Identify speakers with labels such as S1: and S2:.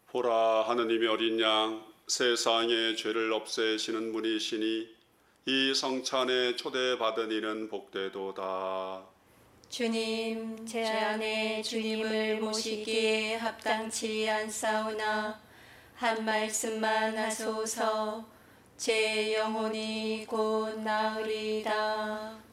S1: 보라, 하느님의 어린 양, 세상의 죄를 없애시는 분이시니 이 성찬에 초대받은 이는 복되도다.
S2: 주님, 제 안에 주님을 모시기에 합당치 않사오나 한 말씀만 하소서. 제 영혼이 곧 나으리이다.